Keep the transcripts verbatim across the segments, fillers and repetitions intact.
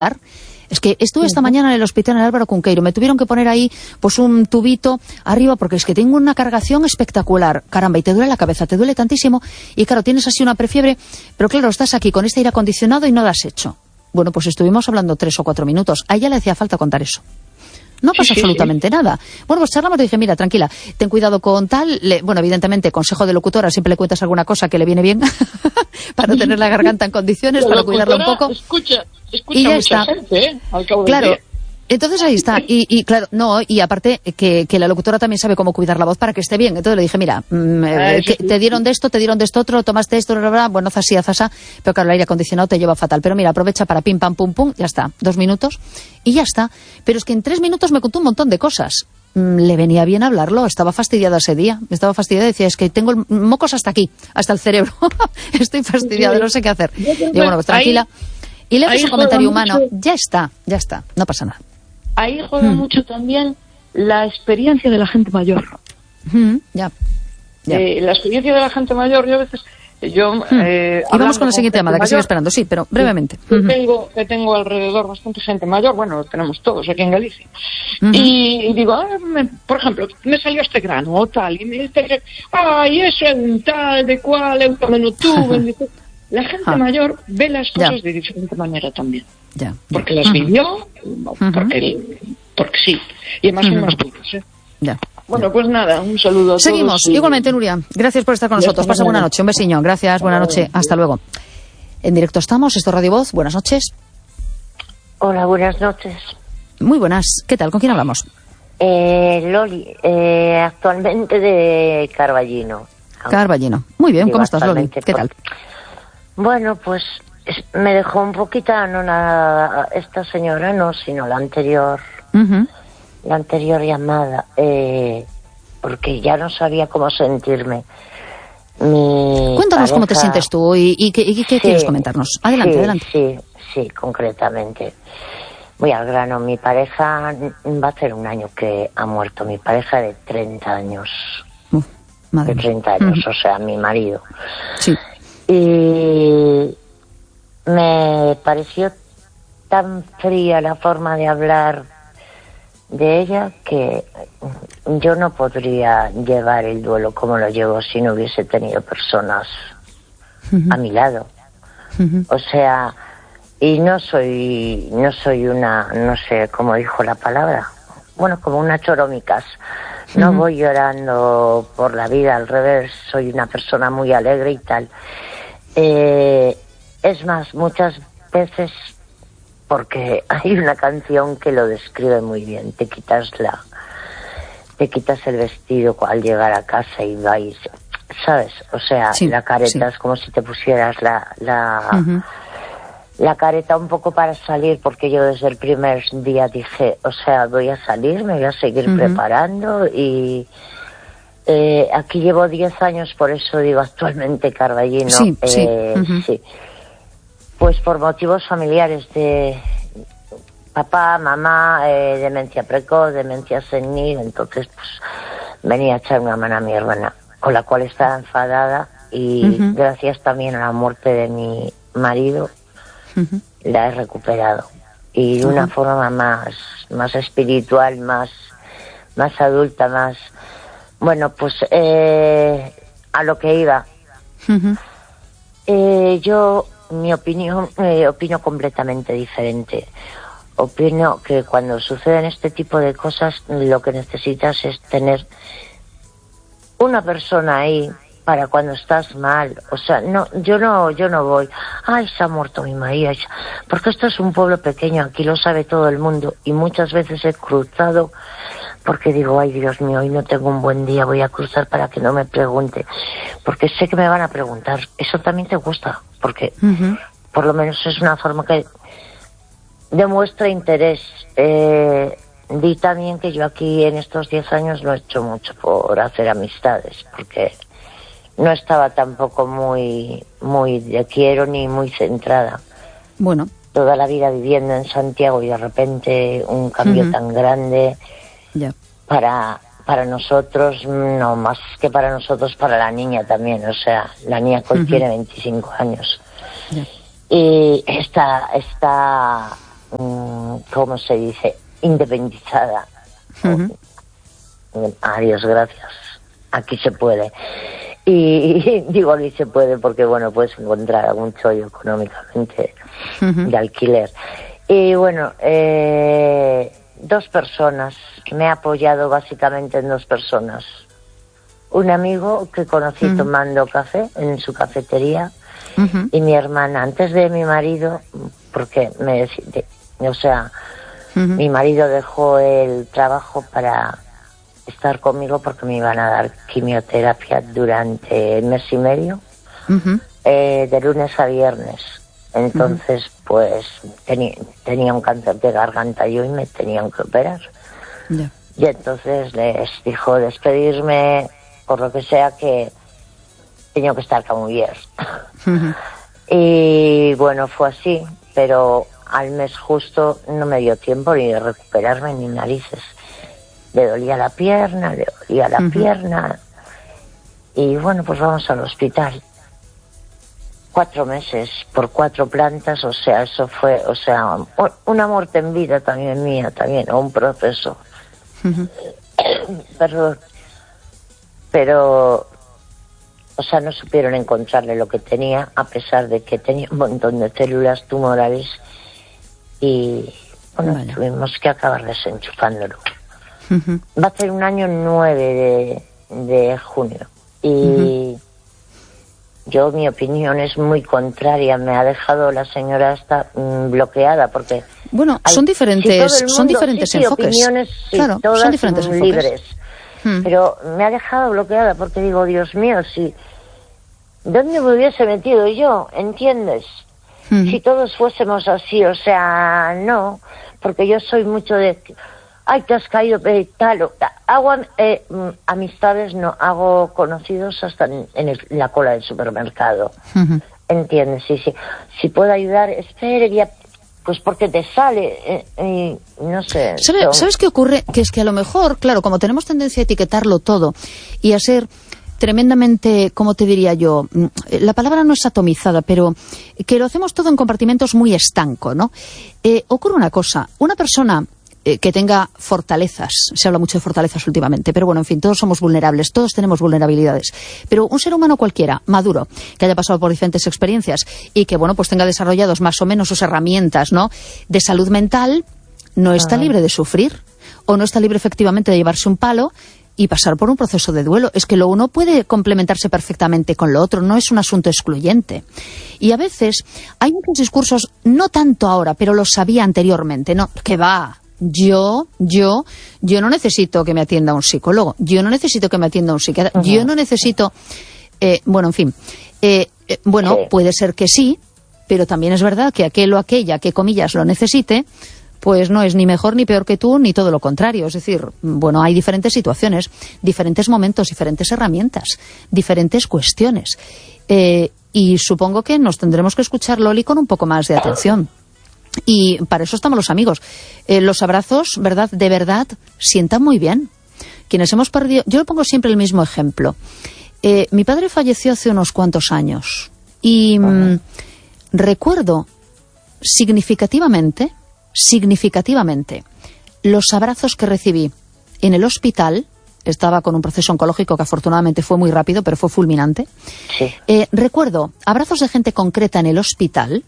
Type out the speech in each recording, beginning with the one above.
Es que estuve esta mañana en el hospital en el Álvaro Cunqueiro, me tuvieron que poner ahí pues un tubito arriba porque es que tengo una cargación espectacular, caramba, y te duele la cabeza, te duele tantísimo, y claro, tienes así una prefiebre, pero claro, estás aquí con este aire acondicionado y no lo has hecho. Bueno, pues estuvimos hablando tres o cuatro minutos, a ella le hacía falta contar eso. No pasa sí, sí, absolutamente sí. nada. Bueno, pues charlamos y dije, mira, tranquila, ten cuidado con tal. Le, bueno, evidentemente, consejo de locutora, siempre le cuentas alguna cosa que le viene bien para tener la garganta en condiciones, para cuidarla un poco. Escucha, escucha y ya mucha está. gente, ¿eh? Al cabo claro. del día. Entonces ahí está, y, y claro, no, y aparte que, que la locutora también sabe cómo cuidar la voz para que esté bien. Entonces le dije, mira, mm, Ah, eh, que sí. te dieron de esto, te dieron de esto otro, tomaste esto, bla, bla, bla, bueno, zasí, zasá, pero claro, el aire acondicionado te lleva fatal. Pero mira, aprovecha para pim, pam, pum, pum, ya está, dos minutos, y ya está. Pero es que en tres minutos me contó un montón de cosas. Mm, le venía bien hablarlo, estaba fastidiada ese día, estaba fastidiada, decía, es que tengo el, mocos hasta aquí, hasta el cerebro, estoy fastidiada, no sé qué hacer. Digo, bueno, pues tranquila. Y le haces un comentario humano, mucho. ya está, ya está, no pasa nada. Ahí juega hmm. mucho también la experiencia de la gente mayor. Hmm, ya. ya. Eh, la experiencia de la gente mayor, yo a veces... Yo, hmm. eh, y vamos con el siguiente tema, que sigo esperando, sí, pero brevemente. Yo uh-huh. tengo, que tengo alrededor bastante gente mayor, bueno, lo tenemos todos aquí en Galicia. Uh-huh. Y, y digo, ah, me, por ejemplo, me salió este grano o tal, y me dice, ay, eso es un tal, de cual, eu tamén o tuve. La gente ah. mayor ve las cosas ya. de diferente manera también. Ya, porque ya. las uh-huh. vivió, uh-huh. porque, porque sí, y además uh-huh. son más duros, ¿eh? Ya. Bueno, ya. pues nada, un saludo a Seguimos, todos. Y... igualmente, Nuria, gracias por estar con nosotros, pasa buena noche, un besiño, gracias, buena noche, hasta luego. En directo estamos, esto es Radio Voz, buenas noches. Hola, buenas noches. Muy buenas, ¿qué tal? ¿Con quién hablamos? Eh, Loli, eh, actualmente de Carballino. Carballino, muy bien, ¿cómo estás, Loli? ¿Qué tal? Bueno, pues me dejó un poquito anonadada esta señora, no, sino la anterior, uh-huh. la anterior llamada, eh, porque ya no sabía cómo sentirme. Mi Cuéntanos pareja... cómo te sientes tú y, y, y, y qué sí, quieres comentarnos. Adelante, sí, adelante. Sí, sí, concretamente. Voy al grano. Mi pareja va a hacer un año que ha muerto. Mi pareja de treinta años. Uh, madre de treinta años, uh-huh. o sea, mi marido. Sí. Y me pareció tan fría la forma de hablar de ella que yo no podría llevar el duelo como lo llevo si no hubiese tenido personas uh-huh. a mi lado. Uh-huh. O sea, y no soy, no soy una, no sé cómo dijo la palabra, bueno, como una choromicas. No uh-huh. voy llorando por la vida, al revés, soy una persona muy alegre y tal. Eh, es más, muchas veces, porque hay una canción que lo describe muy bien, te quitas la, te quitas el vestido al llegar a casa y vais, ¿sabes? O sea, sí, la careta sí. es como si te pusieras la, la, uh-huh. la careta un poco para salir, porque yo desde el primer día dije, o sea, voy a salir, me voy a seguir uh-huh. preparando y... Eh, aquí llevo diez años, por eso digo actualmente Carballino. Sí, eh, sí. Uh-huh. sí. Pues por motivos familiares de papá, mamá, eh, demencia precoz, demencia senil, entonces pues venía a echar una mano a mi hermana, con la cual estaba enfadada y uh-huh. gracias también a la muerte de mi marido uh-huh. la he recuperado y de uh-huh. una forma más, más espiritual, más, más adulta, más... Bueno, pues eh, a lo que iba. Uh-huh. Eh, yo, mi opinión, eh, opino completamente diferente. Opino que cuando suceden este tipo de cosas, lo que necesitas es tener una persona ahí para cuando estás mal. O sea, no, yo no, yo no voy. Ay, se ha muerto mi marido. Porque esto es un pueblo pequeño, aquí lo sabe todo el mundo y muchas veces he cruzado. Porque digo, ay Dios mío, hoy no tengo un buen día, voy a cruzar para que no me pregunte. Porque sé que me van a preguntar. Eso también te gusta, porque uh-huh. por lo menos es una forma que demuestra interés. Eh, di también que yo aquí en estos diez años no he hecho mucho por hacer amistades, porque no estaba tampoco muy, muy de quiero ni muy centrada. Bueno. Toda la vida viviendo en Santiago y de repente un cambio uh-huh. tan grande... Yeah. para para nosotros, no más que para nosotros, para la niña también, o sea, la niña uh-huh. tiene veinticinco años yeah. y está está ¿cómo se dice? Independizada. Uh-huh. Adiós, gracias. Aquí se puede. Y, y digo aquí se puede porque, bueno, puedes encontrar algún chollo económicamente uh-huh. de alquiler. Y bueno, eh, dos personas. Me ha apoyado básicamente en dos personas. Un amigo que conocí uh-huh. tomando café en su cafetería uh-huh. y mi hermana, antes de mi marido, porque me decide, o sea, uh-huh. mi marido dejó el trabajo para estar conmigo porque me iban a dar quimioterapia durante el mes y medio, uh-huh. eh, de lunes a viernes. Entonces, uh-huh. pues teni- tenía un cáncer de garganta yo y me tenían que operar. Yeah. Y entonces les dijo despedirme, por lo que sea, que tenía que estar como bien. Uh-huh. Y bueno, fue así, pero al mes justo no me dio tiempo ni de recuperarme ni narices. Le dolía la pierna, le dolía la uh-huh. pierna. Y bueno, pues vamos al hospital. Cuatro meses por cuatro plantas, o sea, eso fue, o sea, una muerte en vida también mía, también, o un proceso. Uh-huh. Perdón. Pero, o sea, no supieron encontrarle lo que tenía, a pesar de que tenía un montón de células tumorales y, bueno, vale. tuvimos que acabar desenchufándolo. Uh-huh. Va a ser un año nueve de, de junio y uh-huh. yo, mi opinión es muy contraria. Me ha dejado la señora esta mmm, bloqueada porque... Bueno, hay, son diferentes, si mundo, son diferentes sí, enfoques. Opiniones, sí, claro, todas son diferentes enfoques. Libres. Hmm. Pero me ha dejado bloqueada porque digo, Dios mío, si ¿dónde me hubiese metido yo? ¿Entiendes? Hmm. Si todos fuésemos así, o sea, no, porque yo soy mucho de, ay, te has caído, eh, tal, o, hago eh, amistades, no, hago conocidos hasta en, en, el, en la cola del supermercado. Hmm. ¿Entiendes? Sí, sí. Si puedo ayudar, espere, ya. Pues porque te sale, eh, eh, no sé. ¿Sabe, son... ¿Sabes qué ocurre? Que es que a lo mejor, claro, como tenemos tendencia a etiquetarlo todo y a ser tremendamente, ¿cómo te diría yo? La palabra no es atomizada, pero que lo hacemos todo en compartimentos muy estanco, ¿no? Eh, ocurre una cosa, una persona eh, que tenga fortalezas, se habla mucho de fortalezas últimamente, pero bueno, en fin, todos somos vulnerables, todos tenemos vulnerabilidades, pero un ser humano cualquiera, maduro, que haya pasado por diferentes experiencias y que, bueno, pues tenga desarrollados más o menos sus herramientas, ¿no?, de salud mental, no está uh-huh. libre de sufrir, o no está libre efectivamente de llevarse un palo y pasar por un proceso de duelo. Es que lo uno puede complementarse perfectamente con lo otro, no es un asunto excluyente. Y a veces hay muchos discursos, no tanto ahora, pero los sabía anteriormente, ¿no?, que va... Yo, yo, yo no necesito que me atienda un psicólogo, yo no necesito que me atienda un psiquiatra, uh-huh. yo no necesito, eh, bueno, en fin, eh, eh, bueno, sí. puede ser que sí, pero también es verdad que aquel o aquella que, comillas, lo necesite, pues no es ni mejor ni peor que tú, ni todo lo contrario. Es decir, bueno, hay diferentes situaciones, diferentes momentos, diferentes herramientas, diferentes cuestiones. Eh, y supongo que nos tendremos que escuchar, Loli, con un poco más de atención. Y para eso estamos los amigos. Eh, los abrazos, ¿verdad?, de verdad, sientan muy bien. Quienes hemos perdido... Yo le pongo siempre el mismo ejemplo. Eh, mi padre falleció hace unos cuantos años. Y mmm, recuerdo significativamente, significativamente, los abrazos que recibí en el hospital. Estaba con un proceso oncológico que afortunadamente fue muy rápido, pero fue fulminante. Sí. Eh, recuerdo abrazos de gente concreta en el hospital.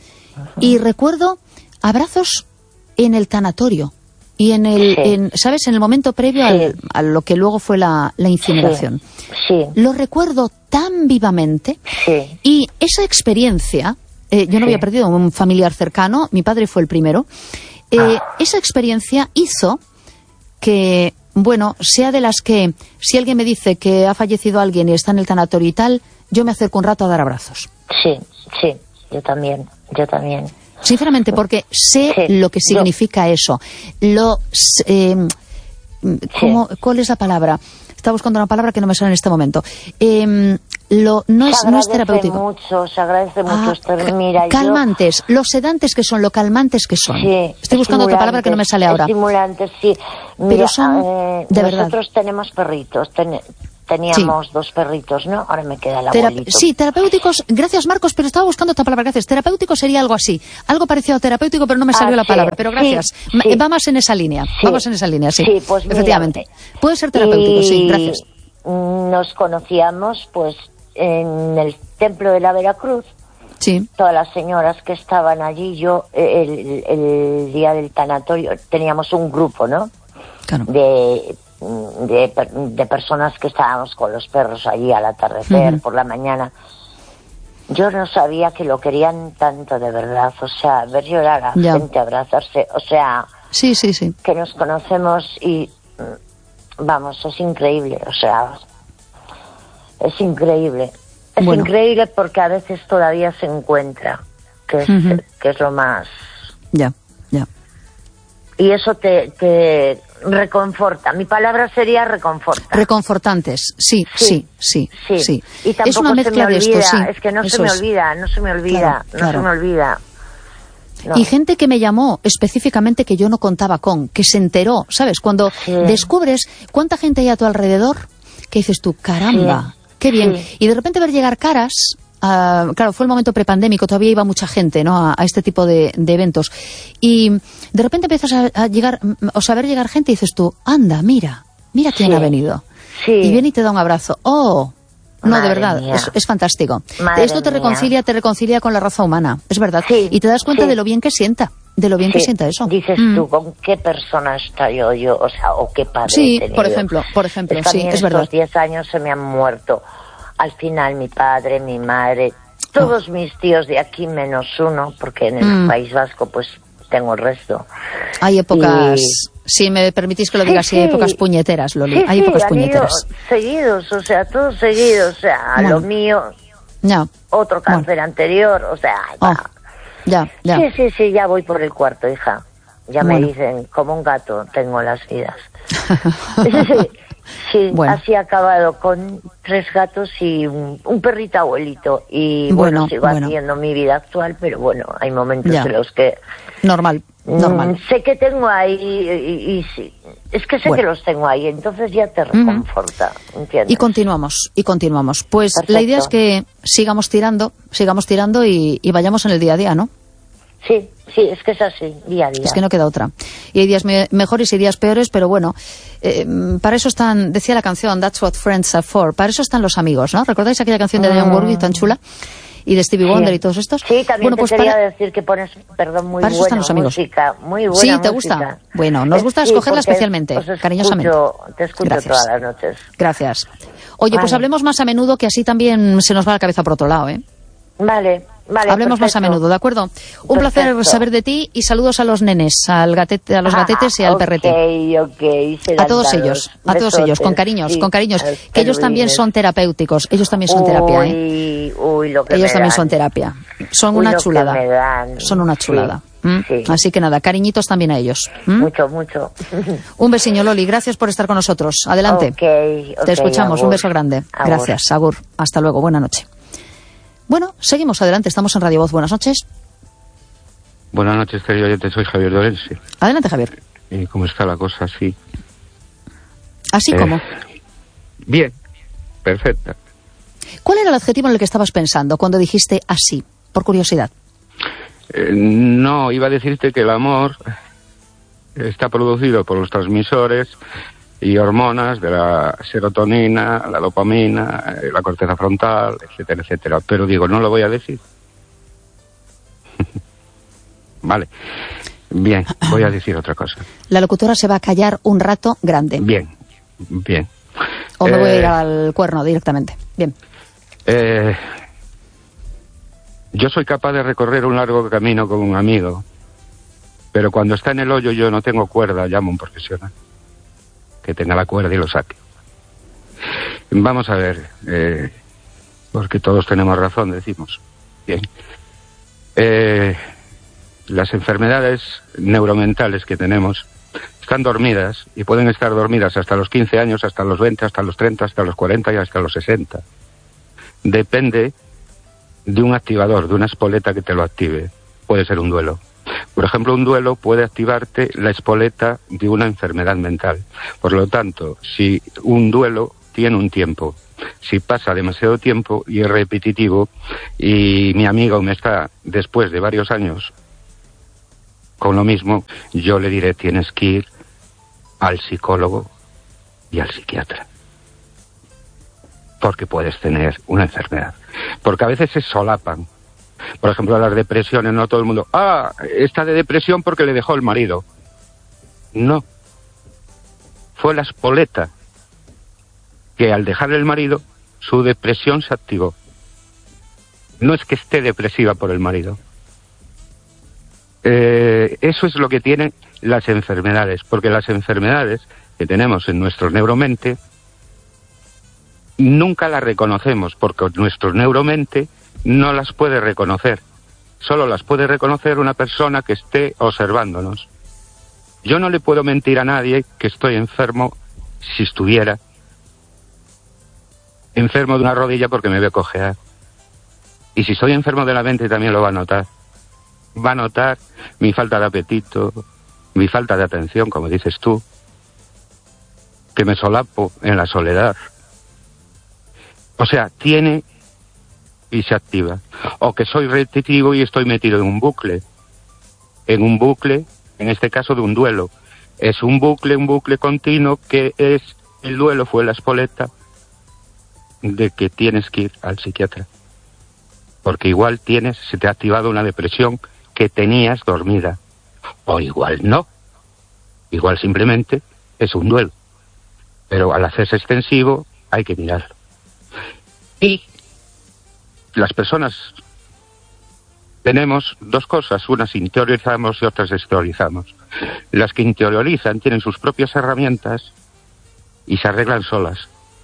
Y recuerdo abrazos en el tanatorio y en el, sí. en, ¿sabes?, en el momento previo sí. al, a lo que luego fue la, la incineración. Sí. Sí. Lo recuerdo tan vivamente sí. y esa experiencia, eh, yo no sí. había perdido un familiar cercano, mi padre fue el primero, eh, ah. esa experiencia hizo que, bueno, sea de las que, si alguien me dice que ha fallecido alguien y está en el tanatorio y tal, yo me acerco un rato a dar abrazos. Sí, sí. Yo también, yo también. Sinceramente, porque sé sí, lo que significa yo. eso. Lo, eh, ¿cómo, sí. ¿Cuál es la palabra? Estaba buscando una palabra que no me sale en este momento. Eh, lo, no, es, no es terapéutico. Mucho, se agradece mucho. Ah, estar, mira, calmantes, yo... los sedantes que son, lo calmantes que son. Sí, estoy buscando otra palabra que no me sale ahora. Estimulantes, sí. Mira, pero son, eh, de nosotros verdad. tenemos perritos, ten... teníamos sí. dos perritos, ¿no? Ahora me queda el Tera abuelito. Sí, terapéuticos, gracias Marcos, pero estaba buscando otra palabra, gracias. Terapéutico sería algo así, algo parecido a terapéutico, pero no me salió ah, la sí, palabra, pero gracias. Sí, sí. Va más en esa línea, sí. vamos en esa línea, sí, sí pues efectivamente. Mira, puede ser terapéutico, sí, gracias. Nos conocíamos, pues, en el templo de la Veracruz. Sí. Todas las señoras que estaban allí, yo, el, el día del tanatorio, teníamos un grupo, ¿no? Claro. De, de, de personas que estábamos con los perros allí al atardecer, uh-huh. por la mañana. Yo no sabía que lo querían tanto de verdad, o sea, ver llorar a ya. gente, abrazarse, o sea... Sí, sí, sí. Que nos conocemos y, vamos, es increíble, o sea, es increíble. Es bueno. increíble porque a veces todavía se encuentra, que es, uh-huh. que es lo más... Ya, ya. Y eso te, te reconforta. Mi palabra sería reconforta. Reconfortantes, sí, sí, sí, sí. sí. Y tampoco es una mezcla se me de olvida, esto, sí. Es que no eso se me es. olvida, no se me olvida, claro, no claro. se me olvida. No. Y gente que me llamó específicamente que yo no contaba con, que se enteró, ¿sabes? Cuando sí. descubres cuánta gente hay a tu alrededor, que dices tú, caramba, sí. qué bien. Sí. Y de repente ver llegar caras... Uh, claro, fue el momento prepandémico, todavía iba mucha gente, ¿no? a, a este tipo de, de eventos. Y de repente empiezas a, a llegar, o saber llegar gente y dices tú, anda, mira, mira quién sí. ha venido. Sí. Y viene y te da un abrazo. ¡Oh! No, Madre de verdad, es, es fantástico. Madre Esto te mía. reconcilia, te reconcilia con la raza humana, es verdad. Sí. Y te das cuenta sí. de lo bien que sienta, de lo bien sí. que sienta eso. Dices mm. tú, ¿con qué persona estoy yo, yo? O sea, ¿o qué padre Sí, he tenido? por ejemplo, por ejemplo, es que sí, a mí en es verdad. estos diez años se me han muerto. Al final mi padre, mi madre... Todos oh. mis tíos de aquí menos uno, porque en el mm. País Vasco pues tengo el resto. Hay épocas, y... si me permitís que lo diga sí, así, hay sí. épocas puñeteras, Loli, sí, hay sí, épocas han puñeteras. Ido seguidos, o sea, todos seguidos, o sea, bueno. lo mío, no. otro cáncer bueno. anterior, o sea, oh. ya, ya. Sí, sí, sí, ya voy por el cuarto, hija. Ya bueno. me dicen, como un gato tengo las vidas. sí, sí. Sí, bueno. así he acabado con tres gatos y un, un perrito abuelito. Y bueno, bueno sigo bueno. haciendo mi vida actual, pero bueno, hay momentos ya. en los que... Normal, normal. Mm, sé que tengo ahí, y, y, y sí, es que sé bueno. que los tengo ahí, entonces ya te reconforta, uh-huh. ¿entiendes? Y continuamos, y continuamos. Pues Perfecto. La idea es que sigamos tirando, sigamos tirando y, y vayamos en el día a día, ¿no? Sí, sí, es que es así, día a día. Es que no queda otra. Y hay días me mejores y días peores, pero bueno, eh, para eso están, decía la canción, That's what friends are for, para eso están los amigos, ¿no? ¿Recordáis aquella canción de Diane Warwick tan chula? Y de Stevie Wonder sí. y todos estos. Sí, también bueno, te pues quería para... decir que pones, perdón, muy para eso buena están los amigos. música, muy buena Sí, ¿te música. gusta? Bueno, nos gusta sí, escogerla especialmente, os escucho, cariñosamente. Te escucho Gracias. todas las noches. Gracias. Oye, vale. pues hablemos más a menudo, que así también se nos va la cabeza por otro lado, ¿eh? Vale. Vale, Hablemos perfecto. más a menudo, ¿de acuerdo? Un perfecto. placer saber de ti y saludos a los nenes, al gatete, a los gatetes ah, y al okay, perrete. Okay, a todos ellos, a besotes, todos ellos, con cariños, sí, con cariños, que ellos también son terapéuticos, ellos también son uy, terapia, ¿eh? Uy, lo que ellos me también dan. son terapia, son uy, una lo chulada, que me dan. son una chulada. Sí, ¿Mm? sí. Así que nada, cariñitos también a ellos. ¿Mm? Mucho, mucho. Un besiño, Loli, gracias por estar con nosotros. Adelante. Okay, okay, Te escuchamos, agur. Un beso grande. Agur. Gracias, agur. Hasta luego, buena noche. Bueno, seguimos adelante, estamos en Radio Voz. Buenas noches. Buenas noches, querido oyente, soy Javier Dorense. Adelante, Javier. ¿Y cómo está la cosa? Así. ¿Así eh, cómo? Bien, perfecta. ¿Cuál era el adjetivo en el que estabas pensando cuando dijiste así, por curiosidad? Eh, no, iba a decirte que el amor está producido por los transmisores y hormonas de la serotonina, la dopamina, la corteza frontal, etcétera, etcétera. Pero digo, no lo voy a decir. Vale. Bien, voy a decir otra cosa. La locutora se va a callar un rato grande. Bien, bien. O me eh, voy a ir al cuerno directamente. Bien. Eh, yo soy capaz de recorrer un largo camino con un amigo, pero cuando está en el hoyo yo no tengo cuerda, llamo a un profesional que tenga la cuerda y lo saque. Vamos a ver, eh, porque todos tenemos razón, decimos. Bien. Eh, las enfermedades neuromentales que tenemos están dormidas y pueden estar dormidas hasta los quince años, hasta los veinte, hasta los treinta, hasta los cuarenta y hasta los sesenta. Depende de un activador, de una espoleta que te lo active. Puede ser un duelo. Por ejemplo, un duelo puede activarte la espoleta de una enfermedad mental. Por lo tanto, si un duelo tiene un tiempo. Si pasa demasiado tiempo y es repetitivo, y mi amigo me está, después de varios años, con lo mismo, yo le diré, tienes que ir al psicólogo y al psiquiatra. Porque puedes tener una enfermedad. Porque a veces se solapan. Por ejemplo, las depresiones, no todo el mundo, ah, está de depresión porque le dejó el marido. No. Fue la espoleta que al dejarle el marido, su depresión se activó. No es que esté depresiva por el marido. Eh, eso es lo que tienen las enfermedades, porque las enfermedades que tenemos en nuestro neuromente nunca las reconocemos, porque nuestro neuromente no las puede reconocer. Solo las puede reconocer una persona que esté observándonos. Yo no le puedo mentir a nadie que estoy enfermo si estuviera enfermo de una rodilla porque me ve cojear. Y si estoy enfermo de la mente también lo va a notar. Va a notar mi falta de apetito, mi falta de atención, como dices tú, que me solapo en la soledad. O sea, tiene y se activa. O que soy repetitivo y estoy metido en un bucle. En un bucle, en este caso de un duelo. Es un bucle, un bucle continuo que es, el duelo fue la espoleta de que tienes que ir al psiquiatra. Porque igual tienes, se te ha activado una depresión que tenías dormida. O igual no. Igual simplemente es un duelo. Pero al hacerse extensivo hay que mirarlo. Y las personas tenemos dos cosas, unas interiorizamos y otras exteriorizamos. Las que interiorizan tienen sus propias herramientas y se arreglan solas.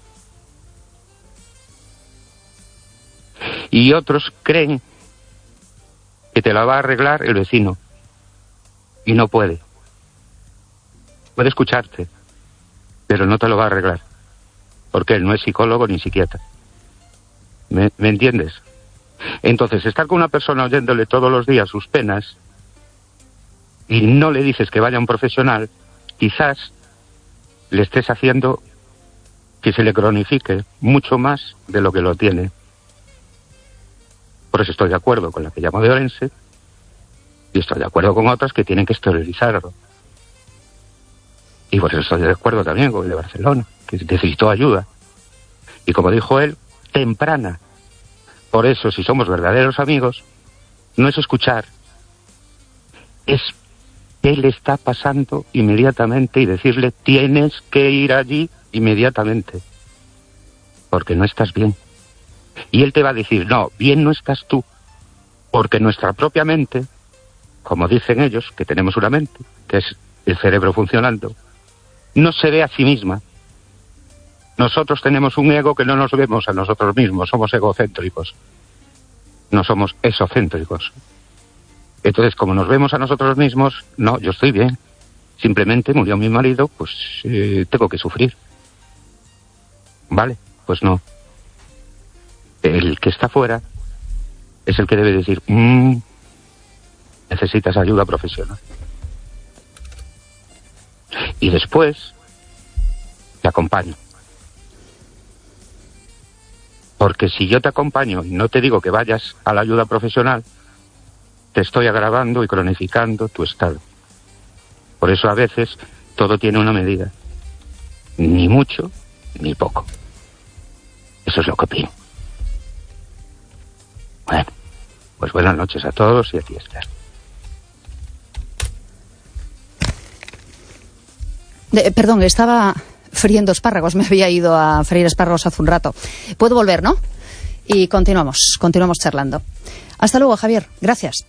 Y otros creen que te la va a arreglar el vecino. Y no puede. Puede escucharte, pero no te lo va a arreglar. Porque él no es psicólogo ni psiquiatra. ¿Me, ¿me entiendes? Entonces, estar con una persona oyéndole todos los días sus penas y no le dices que vaya a un profesional, quizás le estés haciendo que se le cronifique mucho más de lo que lo tiene. Por eso estoy de acuerdo con la que llamo de Orense y estoy de acuerdo con otras que tienen que exteriorizarlo. Y por eso estoy de acuerdo también con el de Barcelona, que necesitó ayuda. Y como dijo él, temprana. Por eso, si somos verdaderos amigos, no es escuchar, es qué le está pasando inmediatamente y decirle, tienes que ir allí inmediatamente, porque no estás bien. Y él te va a decir, no, bien no estás tú, porque nuestra propia mente, como dicen ellos, que tenemos una mente, que es el cerebro funcionando, no se ve a sí misma. Nosotros tenemos un ego que no nos vemos a nosotros mismos, somos egocéntricos, no somos esocéntricos. Entonces, como nos vemos a nosotros mismos, no, yo estoy bien, simplemente murió mi marido, pues eh, tengo que sufrir. ¿Vale? Pues no. El que está fuera es el que debe decir, mmm, necesitas ayuda profesional. Y después te acompaño. Porque si yo te acompaño y no te digo que vayas a la ayuda profesional, te estoy agravando y cronificando tu estado. Por eso a veces todo tiene una medida. Ni mucho, ni poco. Eso es lo que opino. Bueno, pues buenas noches a todos y a ti, Esther. De, perdón, estaba friendo espárragos, me había ido a freír espárragos hace un rato. Puedo volver, ¿no? Y continuamos, continuamos charlando. Hasta luego, Javier, gracias.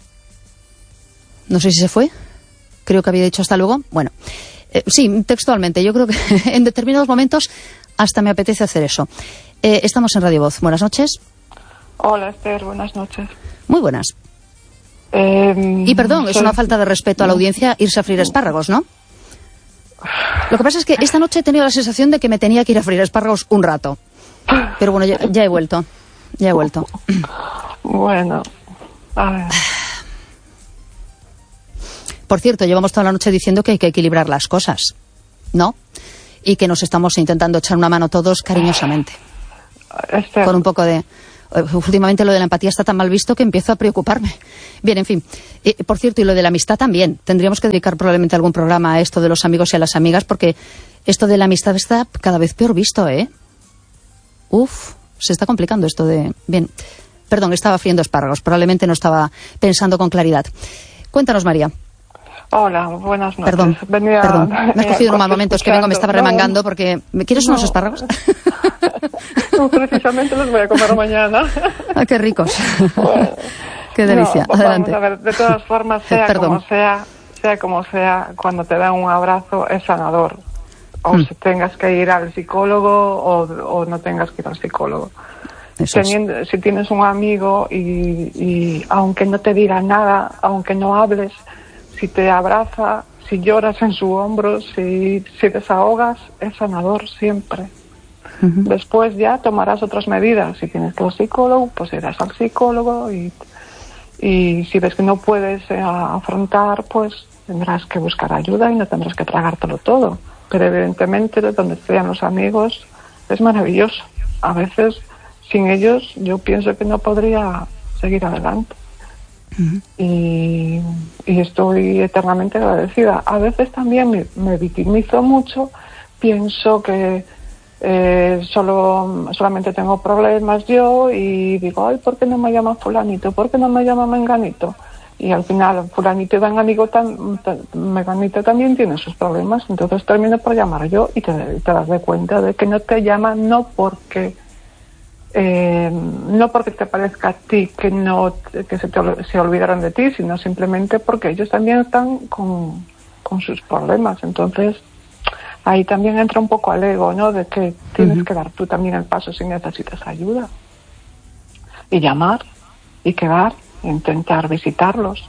No sé si se fue, creo que había dicho hasta luego. Bueno, eh, sí, textualmente, yo creo que en determinados momentos hasta me apetece hacer eso. Eh, estamos en Radio Voz, buenas noches. Hola, Esther, buenas noches. Muy buenas. Eh, y perdón, soy... es una falta de respeto a la audiencia irse a freír espárragos, ¿no? Lo que pasa es que esta noche he tenido la sensación de que me tenía que ir a freír espárragos un rato. Pero bueno, ya, ya he vuelto. Ya he vuelto. Bueno, a ver. Por cierto, llevamos toda la noche diciendo que hay que equilibrar las cosas, ¿no? y que nos estamos intentando echar una mano todos cariñosamente. Este... Con un poco de... Últimamente lo de la empatía está tan mal visto que empiezo a preocuparme. Bien, en fin. Eh, por cierto, y lo de la amistad también. Tendríamos que dedicar probablemente algún programa a esto de los amigos y a las amigas, porque esto de la amistad está cada vez peor visto, ¿eh? Uf, se está complicando esto de... Bien, perdón, estaba friendo espárragos. Probablemente no estaba pensando con claridad. Cuéntanos, María. Hola, buenas noches. Perdón, Venía, perdón. Me has cogido en un mal momento, es que vengo, me estaba remangando no, porque... ¿Quieres no. unos espárragos? No, precisamente los voy a comer mañana. Ah, qué ricos. Bueno, qué delicia. No, Adelante. Vamos a ver, de todas formas, sea perdón. como sea, sea como sea, cuando te dan un abrazo es sanador. O hmm. si tengas que ir al psicólogo o, o no tengas que ir al psicólogo. Teniendo, si tienes un amigo y, y aunque no te diga nada, aunque no hables, si te abraza, si lloras en su hombro, si, si desahogas, es sanador siempre. Uh-huh. Después ya tomarás otras medidas. Si tienes que ir al psicólogo, pues irás al psicólogo y, y si ves que no puedes eh, afrontar, pues tendrás que buscar ayuda y no tendrás que tragártelo todo. Pero evidentemente donde estén los amigos es maravilloso. A veces sin ellos yo pienso que no podría seguir adelante. Uh-huh. y, y estoy eternamente agradecida. A veces también me, me victimizo mucho, pienso que eh, solo solamente tengo problemas yo y digo, ay, ¿por qué no me llama fulanito? ¿Por qué no me llama menganito? Y al final fulanito y menganito, tam, tam, menganito también tienen sus problemas, entonces termino por llamar yo y te, te das de cuenta de que no te llaman no porque Eh, no porque te parezca a ti que no que se, te, se olvidaron de ti, sino simplemente porque ellos también están con, con sus problemas. Entonces ahí también entra un poco al ego, ¿no? De que tienes uh-huh. que dar tú también el paso si necesitas ayuda y llamar y quedar, intentar visitarlos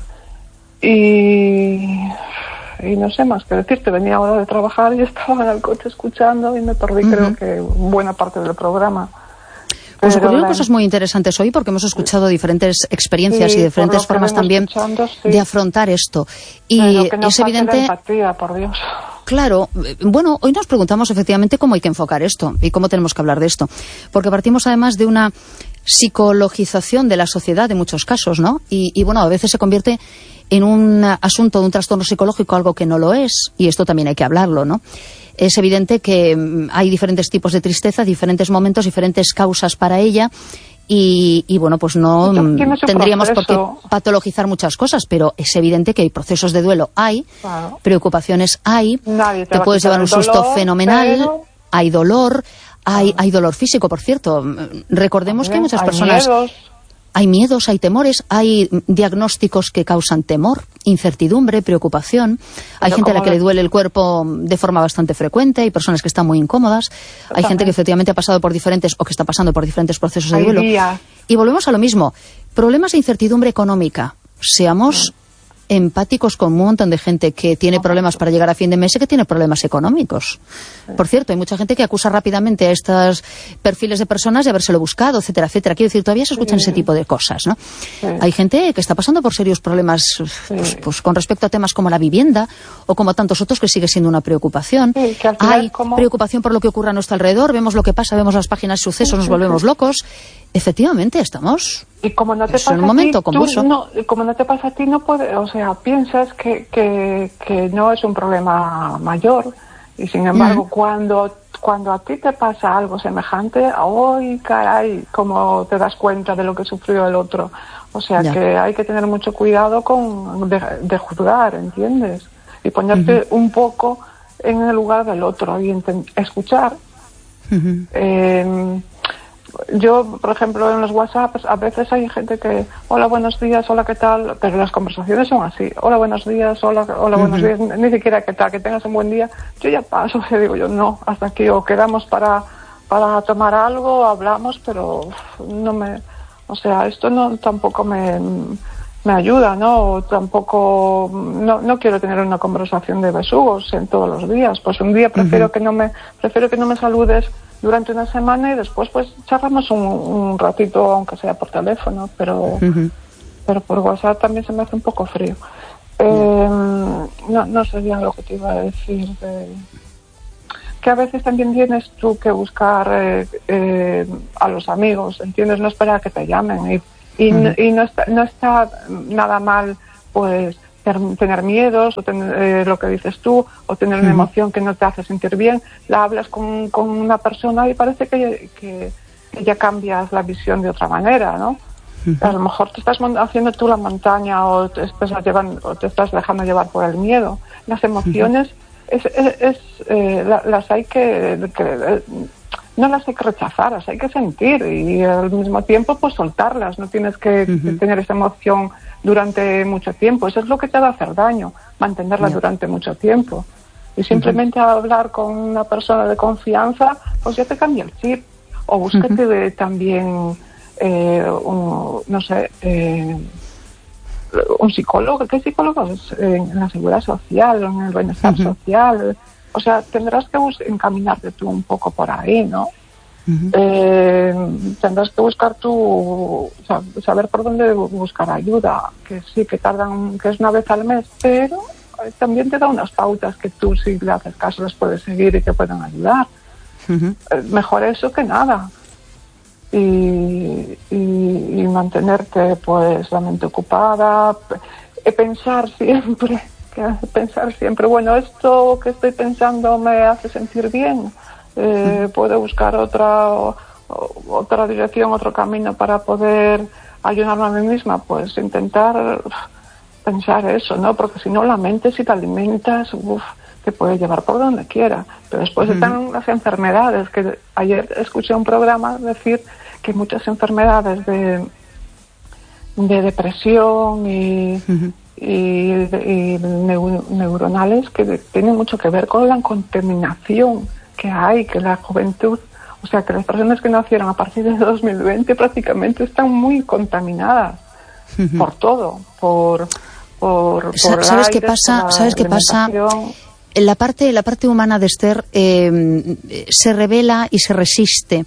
y y no sé más que decirte. Venía ahora de trabajar y estaba en el coche escuchando y me perdí uh-huh. creo que buena parte del programa. Pues ocurrieron la... cosas muy interesantes hoy porque hemos escuchado diferentes experiencias sí, y diferentes formas también sí. de afrontar esto. Y que no es evidente... empatía, por Dios. Claro, bueno, hoy nos preguntamos efectivamente cómo hay que enfocar esto y cómo tenemos que hablar de esto. Porque partimos además de una psicologización de la sociedad en muchos casos, ¿no? Y, y bueno, a veces se convierte en un asunto de un trastorno psicológico algo que no lo es, y esto también hay que hablarlo, ¿no? Es evidente que hay diferentes tipos de tristeza, diferentes momentos, diferentes causas para ella y, y bueno, pues no tendríamos por qué patologizar muchas cosas, pero es evidente que hay procesos de duelo, hay, claro. preocupaciones hay, te, te puedes llevar un susto dolor, fenomenal, pero... hay dolor, hay, hay dolor físico, por cierto. Recordemos También, que hay muchas hay personas... Miedos. Hay miedos, hay temores, hay diagnósticos que causan temor, incertidumbre, preocupación. Hay gente a la que le duele el cuerpo de forma bastante frecuente, hay personas que están muy incómodas, hay gente que efectivamente ha pasado por diferentes, o que está pasando por diferentes procesos de duelo. Y volvemos a lo mismo, problemas de incertidumbre económica. Seamos empáticos con un montón de gente que tiene problemas para llegar a fin de mes y que tiene problemas económicos. Por cierto, hay mucha gente que acusa rápidamente a estos perfiles de personas de habérselo buscado, etcétera, etcétera. Quiero decir, todavía se escuchan sí. ese tipo de cosas, ¿no? Sí. Hay gente que está pasando por serios problemas pues, sí. pues, con respecto a temas como la vivienda o como tantos otros que sigue siendo una preocupación. Sí, que al final, hay como... preocupación por lo que ocurre a nuestro alrededor, vemos lo que pasa, vemos las páginas de sucesos, sí, nos volvemos sí. locos. Efectivamente, estamos y como no te pasa en un momento a ti, convulso. Tú no, como no te pasa a ti, no puede, o sea, piensas que, que, que no es un problema mayor y sin embargo mm. cuando cuando a ti te pasa algo semejante, ¡ay, caray! Como te das cuenta de lo que sufrió el otro. O sea, ya. que hay que tener mucho cuidado con de, de juzgar, ¿entiendes? Y ponerte uh-huh. un poco en el lugar del otro y ent- escuchar. Uh-huh. Eh, yo, por ejemplo, en los WhatsApps a veces hay gente que, hola, buenos días, hola, ¿qué tal? Pero las conversaciones son así, hola, buenos días, hola, hola, uh-huh. buenos días, ni siquiera ¿qué tal? Que tengas un buen día. Yo ya paso, y digo yo, no, hasta aquí, o quedamos para, para tomar algo, hablamos, pero uf, no me, o sea, esto no tampoco me, me ayuda, ¿no? O tampoco, no, no quiero tener una conversación de besugos en todos los días, pues un día prefiero uh-huh. que no me, prefiero que no me saludes durante una semana y después pues charlamos un, un ratito, aunque sea por teléfono, pero uh-huh. pero por WhatsApp también se me hace un poco frío. Eh, no, no sé bien lo que te iba a decir de... que a veces también tienes tú que buscar eh, eh, a los amigos, ¿entiendes? No esperar a que te llamen. Y, y, uh-huh. y no, está, no está nada mal, pues, tener miedos, o tener eh, lo que dices tú, o tener una uh-huh. emoción que no te hace sentir bien. La hablas con, con una persona y parece que, que, que ya cambias la visión de otra manera, ¿no? Uh-huh. A lo mejor te estás haciendo tú la montaña o te estás, llevando, o te estás dejando llevar por el miedo. Las emociones, uh-huh. es, es, es, eh, la, las hay que... que eh, no las hay que rechazar, las hay que sentir y al mismo tiempo pues soltarlas. No tienes que, uh-huh. que tener esa emoción durante mucho tiempo. Eso es lo que te va a hacer daño, mantenerla yeah. durante mucho tiempo. Y simplemente uh-huh. hablar con una persona de confianza, pues ya te cambia el chip. O búscate uh-huh. también, eh, un, no sé, eh, un psicólogo. ¿Qué psicólogos? En la seguridad social, en el bienestar uh-huh. social. O sea, tendrás que bus- encaminarte tú un poco por ahí, ¿no? Uh-huh. Eh, tendrás que buscar tu, saber por dónde buscar ayuda, que sí, que tardan, que es una vez al mes, pero también te da unas pautas que tú, si le haces caso, las puedes seguir y te pueden ayudar. Uh-huh. Eh, mejor eso que nada. Y, y, y mantenerte, pues, la mente ocupada, p- pensar siempre, que pensar siempre, bueno, esto que estoy pensando me hace sentir bien. Eh, puedo buscar otra o, otra dirección, otro camino para poder ayudarme a mí misma, pues intentar pensar eso, ¿no? Porque si no, la mente, si te alimentas, uf, te puede llevar por donde quiera. Pero después uh-huh. están las enfermedades, que ayer escuché un programa decir que muchas enfermedades de, de depresión y, uh-huh. y, y neur, neuronales que tienen mucho que ver con la contaminación que hay, que la juventud, o sea, que las personas que nacieron a partir de dos mil veinte prácticamente están muy contaminadas uh-huh. por todo, por por, por ¿Sabes qué pasa? ¿Sabes qué pasa? La parte, la parte humana de Esther eh, se revela y se resiste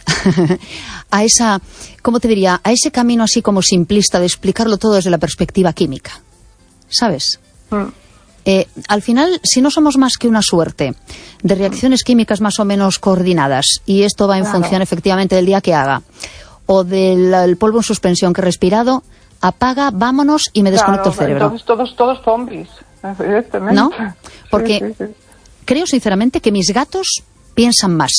a esa, ¿cómo te diría? A ese camino así como simplista de explicarlo todo desde la perspectiva química, ¿sabes? Uh-huh. Eh, al final, si no somos más que una suerte de reacciones químicas más o menos coordinadas, y esto va en claro. función efectivamente del día que haga, o del el polvo en suspensión que he respirado, apaga, vámonos y me desconecto claro, el cerebro. Entonces todos, todos zombies, evidentemente. ¿No? Porque sí, sí, sí. creo sinceramente que mis gatos piensan más.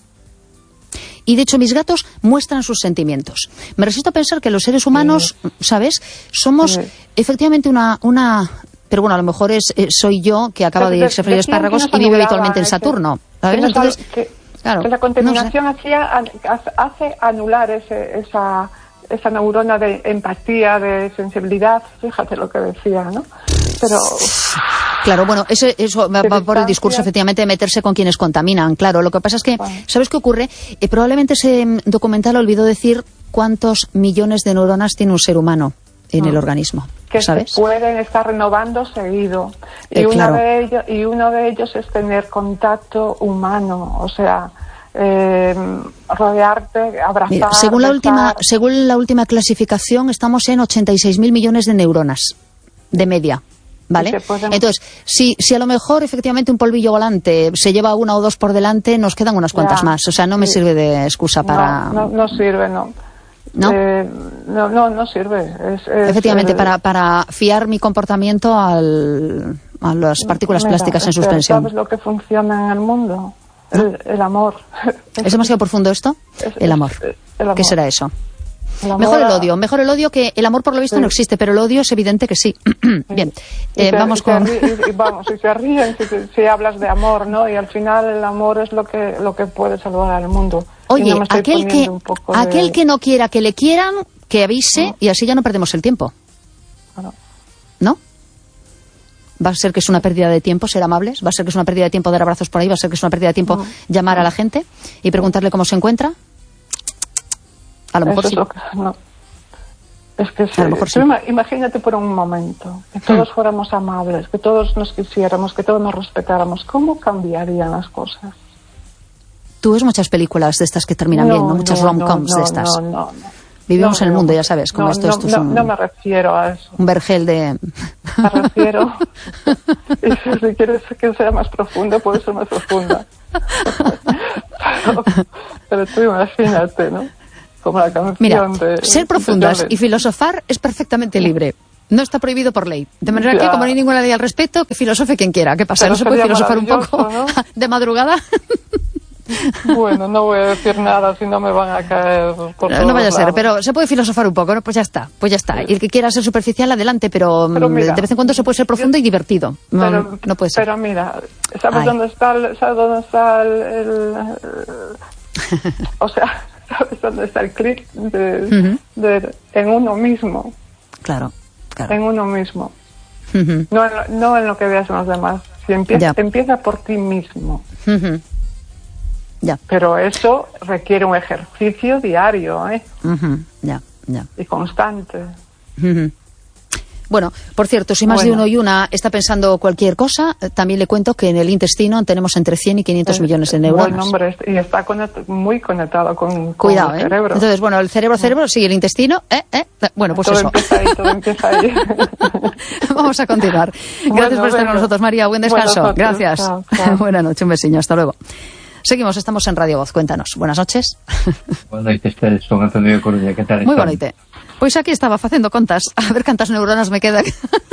Y de hecho mis gatos muestran sus sentimientos. Me resisto a pensar que los seres humanos, sí. ¿sabes? Somos sí. efectivamente una... una pero bueno, a lo mejor es eh, soy yo que acaba de irse a freír espárragos y vive habitualmente en Saturno. ¿Sabes? Que, Entonces, que, claro, que la contaminación no sé. hacía, hace anular ese, esa, esa neurona de empatía, de sensibilidad. Fíjate lo que decía, ¿no? Pero... Claro, bueno, eso, eso va, va por el discurso efectivamente de meterse con quienes contaminan. Claro, lo que pasa es que, bueno. ¿sabes qué ocurre? Eh, probablemente ese documental olvidó decir cuántos millones de neuronas tiene un ser humano en mm. el organismo. Que ¿sabes? se pueden estar renovando seguido. Y, eh, claro. uno de ellos, y uno de ellos es tener contacto humano, o sea, eh, rodearte, abrazar. Mira, según, la última, según la última clasificación, estamos en ochenta y seis mil millones de neuronas de media. ¿Vale? Pueden... Entonces, si, si a lo mejor efectivamente un polvillo volante se lleva una o dos por delante, nos quedan unas cuantas ya, más. O sea, no me sí. sirve de excusa para... No, no, no sirve, no. ¿No? Eh, no, no, no sirve. Es, es, efectivamente, eh, para, para fiar mi comportamiento al, a las partículas mira, plásticas en suspensión. ¿Sabes lo que funciona en el mundo? ¿No? El, el amor. ¿Es demasiado profundo esto? Es, el, amor. Es, el amor. ¿Qué será eso? El mejor el odio, mejor el odio que el amor por lo visto sí. no existe, pero el odio es evidente que sí. Bien, eh, te, vamos con... Ríe, y, vamos, si se ríen, si, si hablas de amor, ¿no? Y al final el amor es lo que lo que puede salvar al mundo. Oye, no aquel, que, aquel de... que no quiera que le quieran, que avise no. y así ya no perdemos el tiempo. No. ¿No? Va a ser que es una pérdida de tiempo ser amables, va a ser que es una pérdida de tiempo dar abrazos por ahí, va a ser que es una pérdida de tiempo no. llamar no. a la gente y preguntarle cómo se encuentra. A lo mejor Eso sí. Es, lo que, no. es que sí. A lo mejor sí. Imagínate por un momento que todos hmm. fuéramos amables, que todos nos quisiéramos, que todos nos respetáramos. ¿Cómo cambiarían las cosas? Tú ves muchas películas de estas que terminan no, bien, ¿no? Muchas no, rom-coms no, de estas. No, no, no. Vivimos no, en el mundo, no, ya sabes, como no, esto, no, esto es no, un... no me refiero a eso. Un vergel de... Me refiero... y si quieres que sea más profundo, puede ser más profunda. pero, pero tú imagínate, ¿no? Como la canción. Mira, de, ser profundas de y filosofar es perfectamente libre. No está prohibido por ley. De manera ya. que, como no hay ninguna ley al respecto, que filosofe quien quiera. ¿Qué pasa? Pero ¿no se puede filosofar un poco, ¿no? de madrugada? Bueno, no voy a decir nada si no me van a caer por No vaya a ser, lados. pero se puede filosofar un poco, ¿no? Pues ya está, pues ya está. Y el que quiera ser superficial, adelante, pero, pero mira, de vez en cuando se puede ser profundo yo, y divertido. No, pero, no puede ser. Pero mira, ¿sabes Ay. dónde está el, ¿sabes dónde está el, el, el o sea, ¿sabes dónde está el clic de, uh-huh. de, en uno mismo? Claro, claro. En uno mismo. Uh-huh. No, en lo, no en lo que veas en los demás. Si empieza, empieza por ti mismo. Uh-huh. Ya. Pero eso requiere un ejercicio diario, ¿eh? Uh-huh. Ya, ya. Y constante. Uh-huh. Bueno, por cierto, si más bueno. de uno y una está pensando cualquier cosa, también le cuento que en el intestino tenemos entre cien y quinientos millones de neuronas. Bueno, hombre, y está conect- muy conectado con, con Cuidado, el cerebro. ¿eh? Entonces, bueno, el cerebro, cerebro, sí, el intestino, ¿eh? ¿eh? Bueno, pues todo eso. Empieza ahí, todo empieza ahí. Vamos a continuar. Gracias bueno, por estar con nosotros, María. Buen descanso. Noches, Gracias. Chao, chao. Buenas noches, un besiño. Hasta luego. Seguimos, estamos en Radio Voz. Cuéntanos. Buenas noches. Buenas noches, son Antonio de Coruña. ¿Qué tal? Muy buena noche. Pois aquí estaba facendo contas, a ver cantas neuronas me quedan.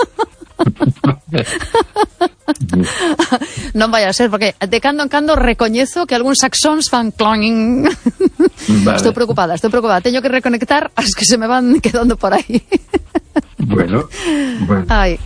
Non vai a ser, porque de cando en cando recoñezo que algúns saxóns fan cloning. Vale. Estou preocupada, estou preocupada. Teño que reconectar as que se me van quedando por aí. Bueno, bueno. Ai.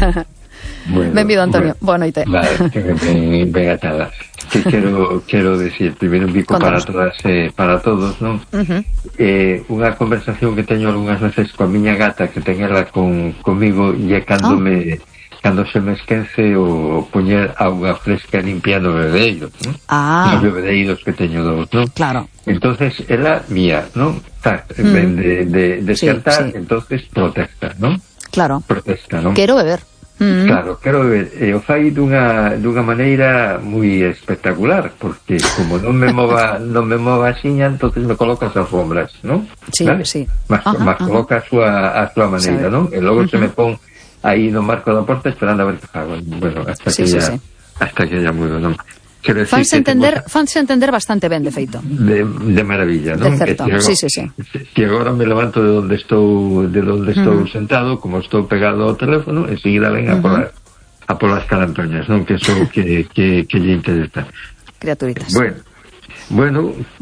Bueno, benvido, Antonio. Bueno. Boa noite. Vale, ben, ben atada. Que quero, quero decir, primeiro un bico para todas eh, para todos, non? Uh-huh. Eh, unha conversación que teño algunhas veces coa miña gata, que ten ela con, comigo, e é cando oh. me cando se me esquece o poñer auga fresca limpiando bebedeiros, non? Ah. Os bebedeiros que teño dos, non? Claro. Entonces, ela mía, non? Tá, en vez de, de, de sí, descartar, sí. entonces protesta, non? Claro. Protesta, non? Quero beber. Mm. Claro, quero ver, e o fai dunha, dunha maneira moi espectacular, porque como non me mova non me mova axiña, entonces me coloca as alfombras, non? Sí, ¿vale? sí. Mas, Ajá, mas ajá. coloca a súa, a súa maneira, non? E logo uh-huh. se me pon aí no marco da porta esperando a ver que fago. Bueno, hasta sí, que sí, ya, sí. hasta que ya mudo, non? Quero decir fanse entender, temos... fanse entender bastante ben, de feito. De, de maravilla, non? De certo, que sí, sí, sí. Que agora me levanto de onde estou, de onde estou uh-huh. sentado, como estou pegado ao teléfono, e seguida ven a uh-huh. polar a polas carantoñas, non? Que son que, que, que lle interesa. Criaturitas. Bueno, bueno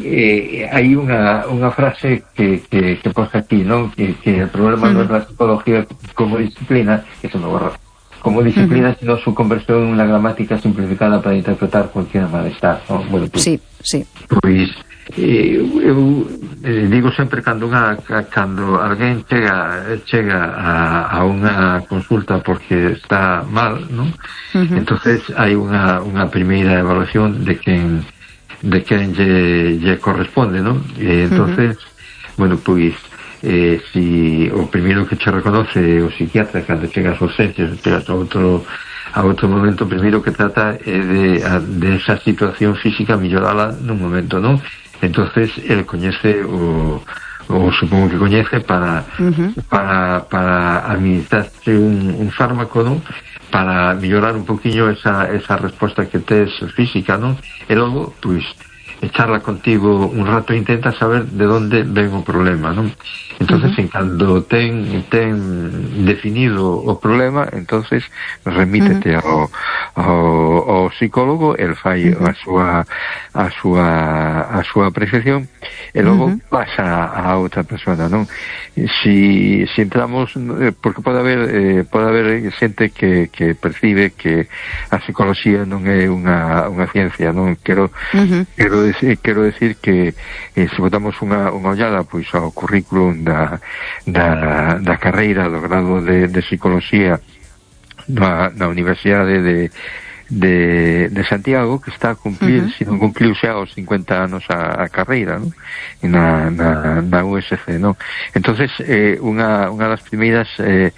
eh, hai unha, unha frase que, que, que posa aquí, non? Que, que el problema uh-huh. non é a psicología como disciplina, que se me borra, como disciplina, uh-huh. sino su conversión en unha gramática simplificada para interpretar cualquier malestar, non? Bueno, pues, sí, sí. Pois, eh, eu eh, digo sempre cando unha, cando alguén chega chega a, a unha consulta porque está mal, non? Uh-huh. Entonces hai unha, unha primeira evaluación de quen de quen lle, lle corresponde, non? E entonces, uh-huh. bueno, pois eh, si o primeiro que che reconoce o psiquiatra cando chegas aos urgencias, chegas a outro a outro momento, o primeiro que trata é de, a, de esa situación física mellorala nun momento, non? Entonces el coñece o, o supongo que coñece para uh-huh. para para administrarse un, un fármaco, non? Para mellorar un poquinho esa esa resposta que tes física, non? E logo, pois, charla contigo un rato e intenta saber de onde ven o problema, non? Entonces, uh-huh. en cando ten ten definido o problema, entonces remítete uh-huh. ao, ao, ao psicólogo, el fai uh-huh. a súa a súa a súa apreciación e logo uh-huh. pasa a outra persona, non? Si si entramos, porque pode haber eh, pode haber xente que que percibe que a psicología non é unha unha ciencia, non? Quero uh-huh. quero decir quero decir que eh, se botamos unha unha ollada pois ao currículum da da da carreira do grado de de psicología na na Universidade de de, de Santiago, que está a cumplir, uh-huh. se non cumpliu xa os cincuenta anos a, a carreira, non? Na, na, na U S C, non? Entonces, eh, unha, unha das primeiras eh,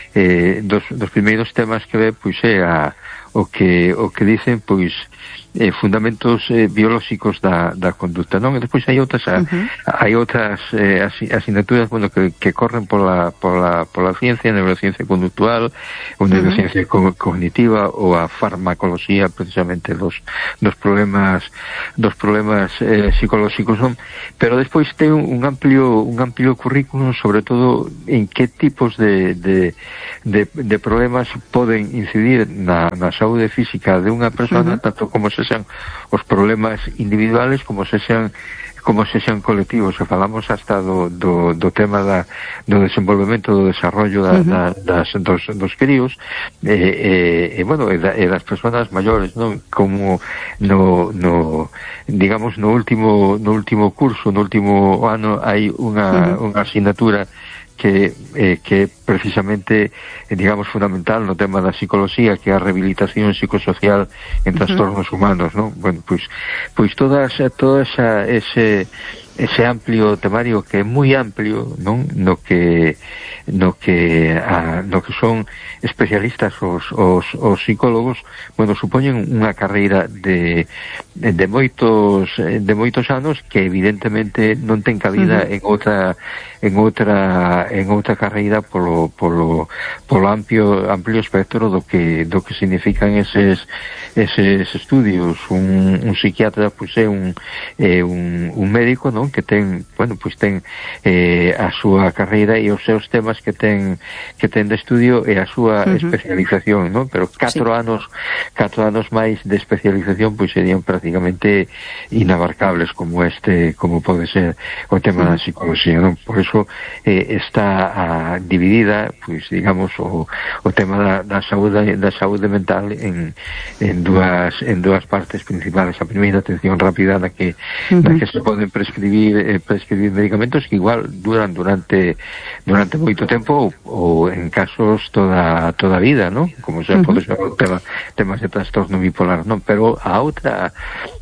eh, dos, dos primeiros temas que ve, pois é a, o que o que dicen, pois eh, fundamentos eh, biolóxicos da, da conduta, non? E despois hai outras uh -huh. hai outras eh, asignaturas, bueno, que, que corren pola, pola, pola ciencia, neurociencia conductual, ou neurociencia uh -huh. co cognitiva, ou a farmacoloxía, precisamente dos, dos problemas dos problemas eh, psicolóxicos, non? Pero despois ten un amplio un amplio currículum, sobre todo en que tipos de, de, de, de problemas poden incidir na, na saúde física de unha persona, uh -huh. tanto como se sean os problemas individuales como se sean como se sean colectivos. E falamos hasta do, do, do tema da, do desenvolvemento, do desarrollo da, uh -huh. da, das, dos, dos críos e, e, e, bueno, e, da, e das persoas maiores, non? Como no, no digamos no último no último curso, no último ano hai unha, uh -huh. unha asignatura que eh, que precisamente eh, digamos fundamental no tema da psicología, que é a rehabilitación psicosocial en trastornos uh -huh. humanos, ¿no? Bueno, pois pois todas toda esa ese ese amplio temario, que é moi amplio, non? No que no que a, no que son especialistas os, os, os psicólogos, bueno, supoñen unha carreira de, de, de moitos de moitos anos que evidentemente non ten cabida uh -huh. en outra en outra en outra carreira polo polo polo amplio amplio espectro do que do que significan eses eses estudios. Un, un psiquiatra pois é un é un, un médico, non? Que ten, bueno, pois ten eh, a súa carreira e os seus temas que ten que ten de estudio e a súa uh -huh. especialización, non? Pero catro sí. anos catro anos máis de especialización pois serían prácticamente inabarcables, como este como pode ser o tema uh -huh. da psicología, non? Por iso eh, está a, dividida, pois digamos o, o tema da, da saúde da saúde mental en, en dúas en dúas partes principales. A primeira, atención rápida, na que uh -huh. na que se poden prescribir eh, prescribir medicamentos que igual duran durante durante moito tempo, ou, ou en casos toda toda a vida, ¿no? Como se uh -huh. pode ser o tema temas de trastorno bipolar, non? Pero a outra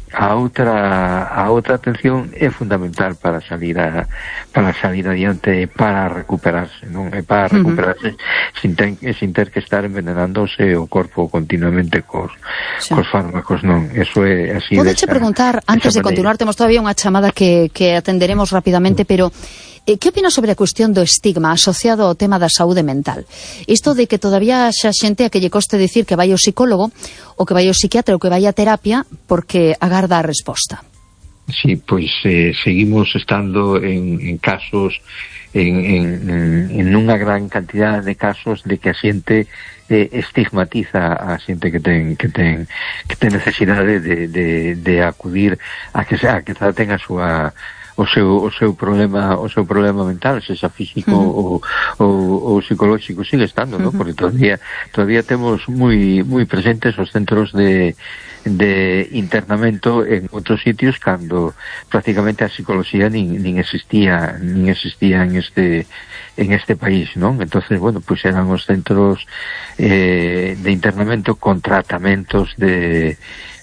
a outra a outra atención é fundamental para salir a para salir adiante, para recuperarse, non? É para recuperarse uh -huh. sin, ten, sin ter que estar envenenándose o corpo continuamente cos, sí. cos fármacos, non? Eso é así. Podeche preguntar, antes de continuar, temos todavía unha chamada que, que atenderemos rapidamente, pero eh, que opinas sobre a cuestión do estigma asociado ao tema da saúde mental? Isto de que todavía xa xente a que lle coste dicir que vai ao psicólogo, ou que vai ao psiquiatra, ou que vai a terapia, porque agarda a resposta. Sí, pois eh, seguimos estando en, en casos, en, en, en unha gran cantidad de casos de que a xente eh, estigmatiza a xente que ten que ten que ten necesidade de, de, de acudir a que a que traten a súa o seu o seu problema o seu problema mental, sexa físico uh -huh. ou, ou, ou psicolóxico, sigue estando, ¿no? Uh -huh. Porque todavía todavía temos moi moi presentes os centros de de internamento en outros sitios cando prácticamente a psicología nin, nin existía nin existía en este en este país, non? Entonces, bueno, pues eran os centros eh, de internamento con tratamentos de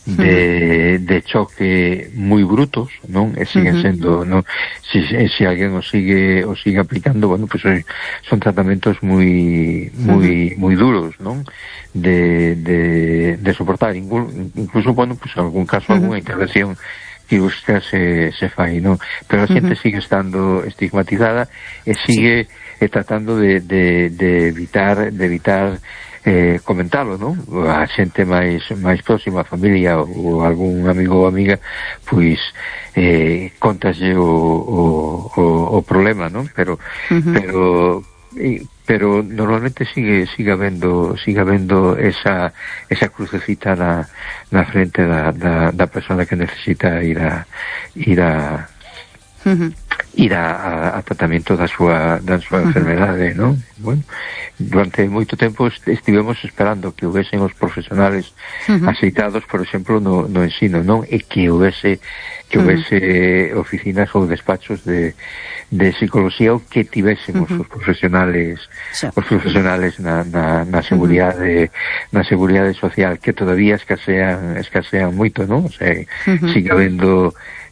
de, de choque moi brutos, non? E siguen sendo, non? Si, si alguén o sigue o sigue aplicando, bueno, pues son tratamentos moi moi moi duros, non? De, de, de soportar, incluso, bueno, pues en algún caso alguna intervención quirúrgica se, se fai, non? Pero a xente sigue estando estigmatizada e sigue eh, tratando de, de, de evitar de evitar eh, comentalo, non? A xente máis máis próxima, a familia ou algún amigo ou amiga, pois eh, contaslle o, o, o, o problema, non? Pero uh -huh. pero e, pero normalmente sigue sigue habendo sigue habendo esa esa crucecita na, na frente da, da, da persona que necesita ir a ir a uh -huh. ir a, a, a tratamento da súa da súa uh -huh. enfermedade, non? Bueno, durante moito tempo estivemos esperando que houvesen os profesionales uh -huh. aceitados, por exemplo, no, no ensino, non? E que houvese que houvese uh -huh. oficinas ou despachos de, de psicología, ou que tivésemos uh -huh. os profesionales sí. os profesionales na, na, na seguridade uh -huh. na seguridade social, que todavía escasean escasean moito, non? O sea, uh -huh. sigue habendo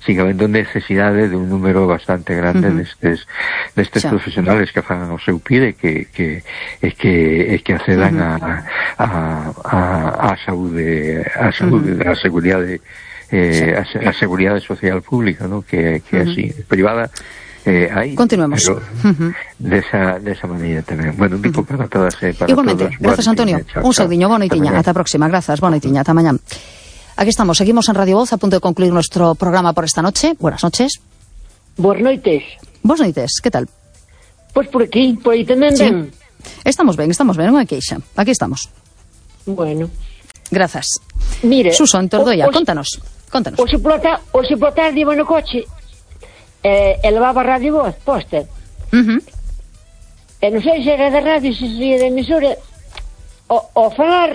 siga habendo necesidade de un número bastante grande uh -huh. destes, destes profesionales que fagan o seu P I D e que, que, e que, e que accedan uh -huh. a, a, a, a saúde, a saúde, uh -huh. a seguridade, eh, a, a seguridade social pública, ¿no? que, que uh -huh. así, privada, eh, aí, continuemos pero uh -huh. desa, desa maneira tamén. Bueno, un tipo uh -huh. para todas e eh, para igualmente, todos. Gracias, Antonio. Chao, un saudiño, boa noitiña, ata a próxima, grazas, boa noitiña, ata mañá. Aquí estamos, seguimos en Radio Voz, a punto de concluir nuestro programa por esta noche. Buenas noches. Buenas noites. Buenas noites, que tal? Pois por aquí, por aí tamén sí. ben. Estamos ben, estamos ben, non hai queixa. Aquí estamos. Bueno. Grazas. Mire, Suso, en Tordoia, contanos, contanos. Hoxe por la tarde iba no coche, eh, e levaba Radio Voz posta. Uh -huh. E non sei se era da radio, se sería da emisora, o, o falar,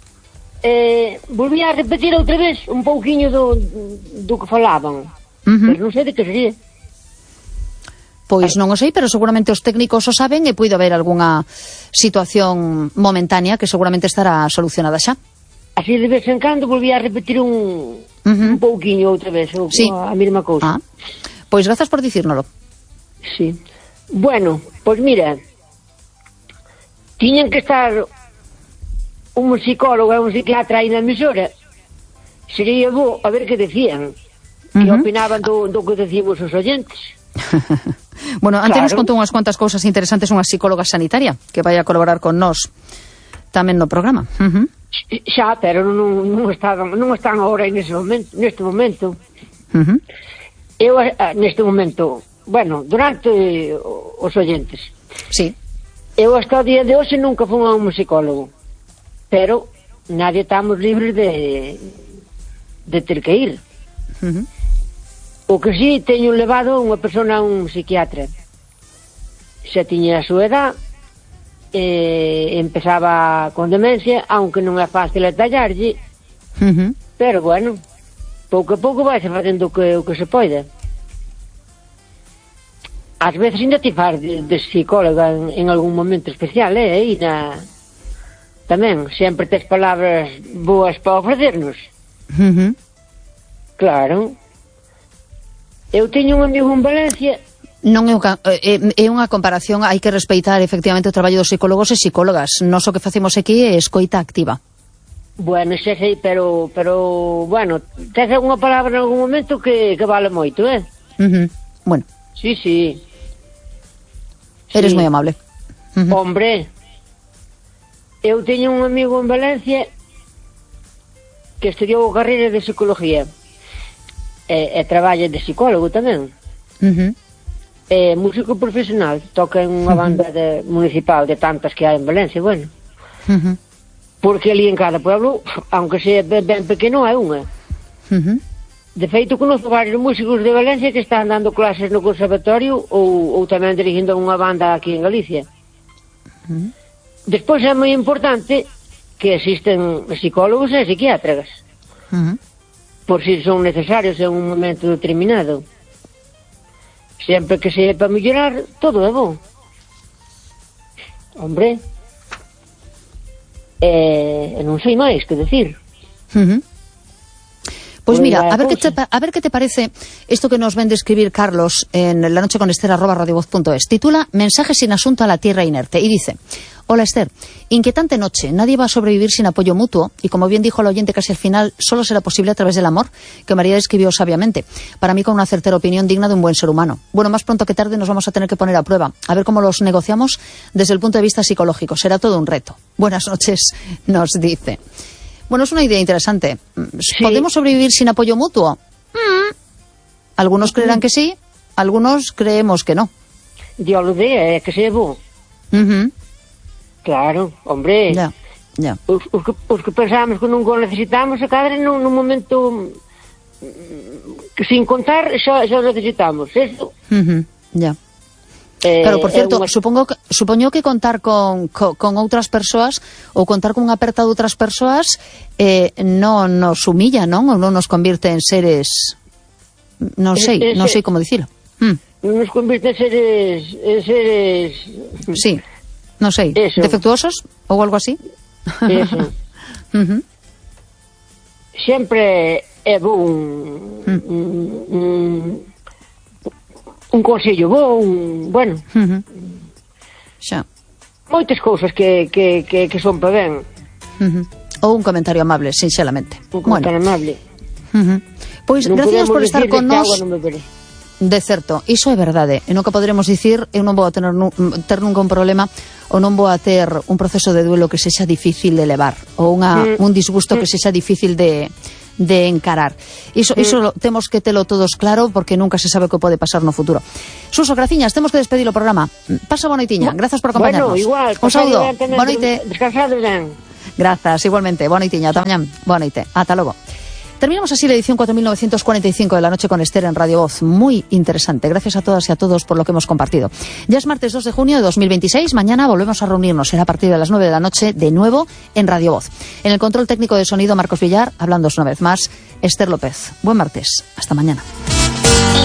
eh, volvía a repetir outra vez un pouquiño do, do que falaban. Uh -huh. Pero non sei de que sería. Pois non o sei, pero seguramente os técnicos o saben e puido haber algunha situación momentánea que seguramente estará solucionada xa. Así de vez en cando volvía a repetir un, uh -huh. un pouquiño outra vez, ou, sí. a mesma cousa. Ah. Pois grazas por dicírnolo. Sí. Bueno, pois mira, tiñan que estar un psicólogo e un psiquiatra aí na emisora. Sería bo a ver que decían, que uh -huh. opinaban do, do que decíamos os oyentes. Bueno, antes claro. nos contou unhas cuantas cousas interesantes unha psicóloga sanitaria que vai a colaborar con nós tamén no programa. Uh -huh. Xa, pero non, non, están, non están agora neste momento, neste momento. Uh -huh. Eu neste momento, bueno, durante os oyentes. Sí. Eu hasta o día de hoxe nunca fui a un psicólogo, pero nadie estamos libres de de ter que ir. Uh -huh. O que sí, teño levado unha persona a un psiquiatra. Xa tiña a súa edad, eh, empezaba con demencia, aunque non é fácil atallarlle, uh -huh. pero bueno, pouco a pouco vai se facendo o que, o que se poida. Ás veces ainda te faz de, de psicóloga en, en algún momento especial, eh, e na... tamén, sempre tes palabras boas para ofrecernos. Uh -huh. Claro. Eu teño un amigo en Valencia. Non é unha, é, é unha comparación, hai que respeitar efectivamente o traballo dos psicólogos e psicólogas. Nós o que facemos aquí é escoita activa. Bueno, xa sei, pero, pero bueno, tes alguna palabra en algún momento que, que vale moito, eh? Uh -huh. Bueno. Sí, sí. Eres sí. moi amable. Uh -huh. Hombre, eu teño un amigo en Valencia que estudiou a carreira de psicología e, e traballa de psicólogo tamén. Uh -huh. É músico profesional, toca en unha banda de, municipal de tantas que hai en Valencia, bueno. Uh -huh. Porque ali en cada pueblo, aunque sea ben, ben pequeno, hai unha. Uh -huh. De feito, conozco varios músicos de Valencia que están dando clases no conservatorio ou, ou tamén dirigindo unha banda aquí en Galicia. Uh -huh. Despois é moi importante que existen psicólogos e psiquiatras. Uh -huh. Por si son necesarios en un momento determinado. Sempre que se é para mellorar, todo é bom. Hombre, eh, non sei máis que decir. Uh -huh. Pois pues mira, a ver, que te, a ver que te parece esto que nos ven de escribir Carlos en la noche con Esther arroba radiovoz punto es. Titula Mensajes sin asunto a la tierra inerte y dice: hola Esther, inquietante noche, nadie va a sobrevivir sin apoyo mutuo y como bien dijo el oyente casi al final, solo será posible a través del amor, que María describió sabiamente, para mí con una certera opinión digna de un buen ser humano. Bueno, más pronto que tarde nos vamos a tener que poner a prueba, a ver cómo los negociamos desde el punto de vista psicológico, será todo un reto. Buenas noches, nos dice. Bueno, es una idea interesante. Sí. ¿Podemos sobrevivir sin apoyo mutuo? Mm. Algunos creerán que sí, algunos creemos que no. Dios lo dé, que sea bo. Uh -huh. Claro, hombre. Ya, ya. Os, os, que, os que pensamos que non o necesitamos, a cada nun, nun momento que sin contar xa, xa necesitamos. Eso. Uh -huh. Ya. Eh, claro, por cierto, una... supongo que, supoño que contar con, con, con outras persoas ou contar con unha aperta de outras persoas eh, non nos humilla, non? Ou non nos convirte en seres, non sei, eh, eh, non sei como dicilo. Hmm. Non nos convirte en seres, en seres... Sí, non sei, eso. Defectuosos ou algo así. Eso. Uh -huh. Sempre é bo un, mm. un, un, un consello bo, un, bueno, uh-huh. xa. Moitas cousas que, que, que, que son para ben. Uh-huh. Ou un comentario amable, sinceramente. Un comentario bueno. amable. Uh-huh. Pois, non gracias por estar con nós. De certo, iso é verdade. E nunca poderemos dicir, eu non vou a tener, ter nunca un problema ou non vou a ter un proceso de duelo que sexa difícil de levar ou unha, mm. un disgusto mm. que sexa difícil de, de encarar. Iso, mm. iso temos que telo todos claro porque nunca se sabe o que pode pasar no futuro. Suso, graciñas, temos que despedir o programa. Pasa boa noitiña, grazas por acompañarnos. Bueno, igual, un saúdo, boa noite. Descansado ben. Grazas, igualmente, boa noitiña, ata mañán, boa noite, ata logo. Terminamos así la edición cuatro mil novecientos cuarenta y cinco de la noche con Esther en Radio Voz. Muy interesante. Gracias a todas y a todos por lo que hemos compartido. Ya es martes dos de junio de dos mil veintiséis. Mañana volvemos a reunirnos. Será a partir de las nueve de la noche de nuevo en Radio Voz. En el control técnico de sonido, Marcos Villar. Hablándoos una vez más, Esther López. Buen martes. Hasta mañana.